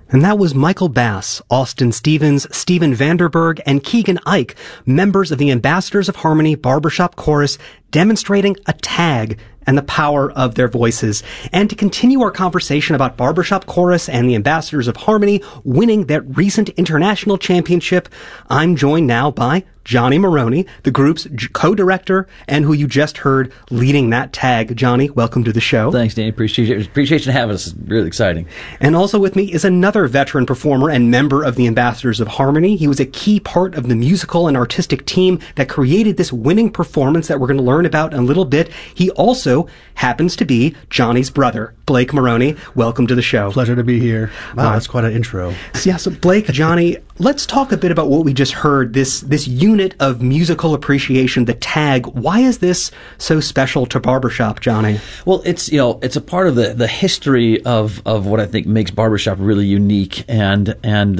And that was Michael Bass, Austin Stevens, Steven Vanderberg, and Keegan Ike, members of the Ambassadors of Harmony Barbershop Chorus, demonstrating a tag and the power of their voices. And to continue our conversation about Barbershop Chorus and the Ambassadors of Harmony winning their recent international championship, I'm joined now by Johnny Maroney, the group's co-director, and who you just heard leading that tag. Johnny, welcome to the show. Thanks, Danny. Appreciation to have us. It's really exciting. And also with me is another veteran performer and member of the Ambassadors of Harmony. He was a key part of the musical and artistic team that created this winning performance that we're going to learn about in a little bit. He also happens to be Johnny's brother, Blake Maroney. Welcome to the show. Pleasure to be here. Wow, that's quite an intro. Yeah, so Blake, Johnny, let's talk a bit about what we just heard, this unit of musical appreciation, the tag. Why is this so special to Barbershop, Johnny? Well, it's a part of the history of what I think makes Barbershop really unique. And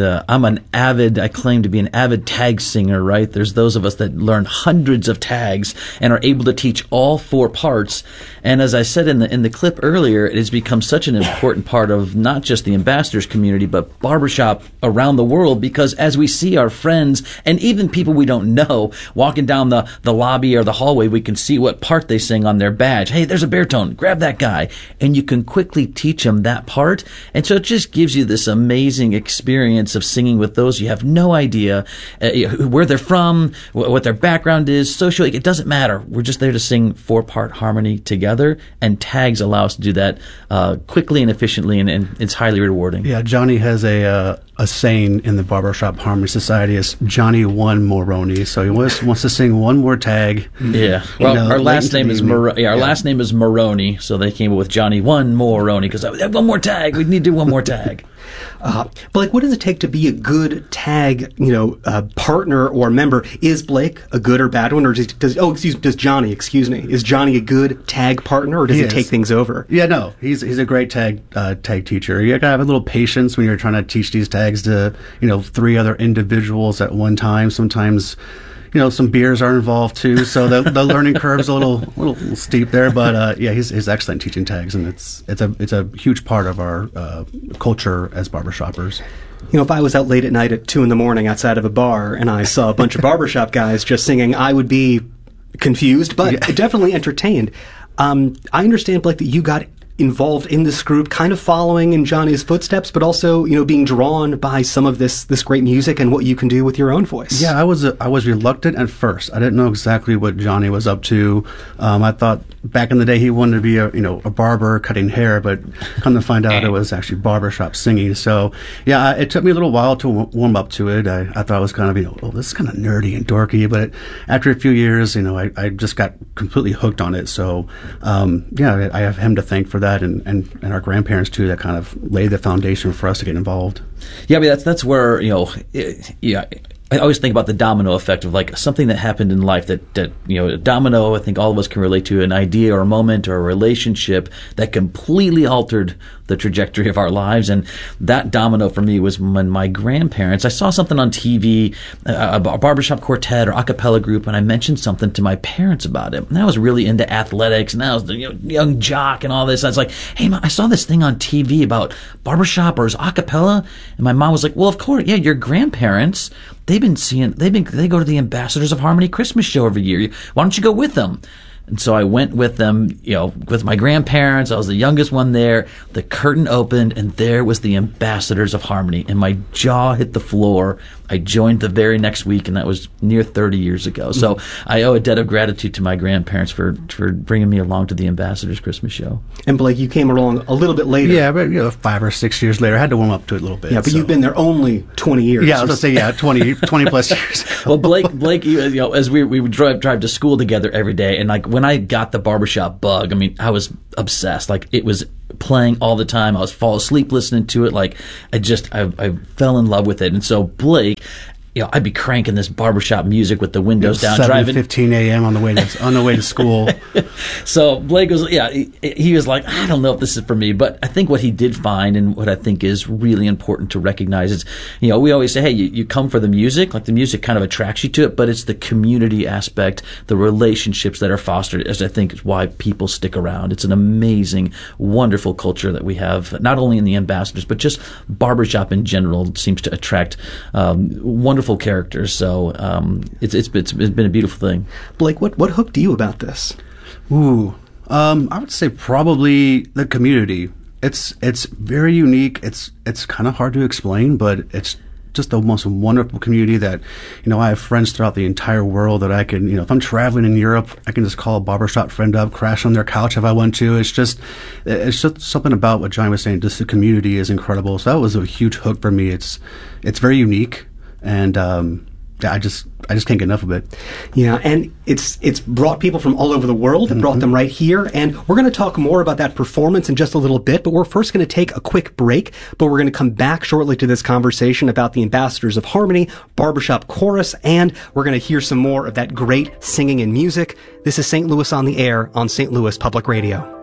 I claim to be an avid tag singer, right? There's those of us that learn hundreds of tags and are able to teach all four parts. And as I said in the clip earlier, it has become such an important part of not just the Ambassadors community, but Barbershop around the world, because as we see our friends and even people we don't know walking down the lobby or the hallway, we can see what part they sing on their badge. Hey, there's a baritone. Grab that guy. And you can quickly teach them that part. And so it just gives you this amazing experience of singing with those you have no idea where they're from, what their background is, socially. It doesn't matter. We're just there to sing four-part harmony together, and tags allow us to do that quickly and efficiently, and it's highly rewarding. Yeah, Johnny has a saying in the Barbershop Harmony Society is Johnny One Maroney. So he wants to sing one more tag. Yeah. Well, our last name is last name is Maroney, so they came up with Johnny One Maroney because one more tag. We need to do one more tag. Blake, what does it take to be a good tag, partner or member? Is Blake a good or bad one, or does Johnny is Johnny a good tag partner, or does he take things over? Yeah, no, he's a great tag teacher. You gotta have a little patience when you're trying to teach these tags to three other individuals at one time. Sometimes some beers are involved too, so the learning curve's a little steep there. But he's excellent teaching tags, and it's a huge part of our culture as barbershoppers. If I was out late at night at 2 a.m. outside of a bar and I saw a bunch of barbershop guys just singing, I would be confused, but definitely entertained. I understand, Blake, that you got involved in this group, kind of following in Johnny's footsteps, but also, being drawn by some of this great music and what you can do with your own voice. Yeah, I was reluctant at first. I didn't know exactly what Johnny was up to. I thought back in the day he wanted to be a barber cutting hair, but come to find out it was actually barbershop singing. So yeah, it took me a little while to warm up to it. I thought it was kind of this is kind of nerdy and dorky, but after a few years, I just got completely hooked on it. So I have him to thank for that, and our grandparents too, that kind of laid the foundation for us to get involved. Yeah, I mean, that's where I always think about the domino effect of like something that happened in life that a domino. I think all of us can relate to an idea or a moment or a relationship that completely altered the trajectory of our lives. And that domino for me was when my grandparents, I saw something on TV, a barbershop quartet or a cappella group, and I mentioned something to my parents about it. And I was really into athletics, and I was the young jock and all this. I was like, hey, Mom, I saw this thing on TV about barbershop or a cappella. And my mom was like, well, of course, yeah, your grandparents, they go to the Ambassadors of Harmony Christmas show every year. Why don't you go with them? And so I went with them, with my grandparents. I was the youngest one there. The curtain opened, and there was the Ambassadors of Harmony, and my jaw hit the floor. I joined the very next week, and that was near 30 years ago. So I owe a debt of gratitude to my grandparents for bringing me along to the Ambassadors Christmas show. And Blake, you came along a little bit later. Yeah, but 5 or 6 years later. I had to warm up to it a little bit. Yeah, but you've been there only 20 years. Yeah, I was going to say, 20 plus years. Well, Blake, as we would drive to school together every day, and like when I got the barbershop bug, I mean, I was obsessed. Like, it was playing all the time. I was fall asleep listening to it. Like, I fell in love with it. And so Blake, I'd be cranking this barbershop music with the windows down, driving 7:15 a.m. on the way to school. So Blake was, he was like, I don't know if this is for me, but I think what he did find, and what I think is really important to recognize is, we always say, hey, you come for the music, like the music kind of attracts you to it, but it's the community aspect, the relationships that are fostered, as I think is why people stick around. It's an amazing, wonderful culture that we have, not only in the Ambassadors, but just barbershop in general seems to attract wonderful characters. So it's been a beautiful thing. Blake, what hooked you about this? Ooh, I would say probably the community. It's very unique. It's kind of hard to explain, but it's just the most wonderful community that, I have friends throughout the entire world that I can, if I'm traveling in Europe, I can just call a barbershop friend up, crash on their couch if I want to. It's just something about what Johnny was saying. Just the community is incredible. So that was a huge hook for me. It's very unique, and I just can't get enough of it. Yeah, and it's brought people from all over the world. It brought them right here, and we're going to talk more about that performance in just a little bit, but we're first going to take a quick break, but we're going to come back shortly to this conversation about the Ambassadors of Harmony, Barbershop Chorus, and we're going to hear some more of that great singing and music. This is St. Louis on the Air on St. Louis Public Radio.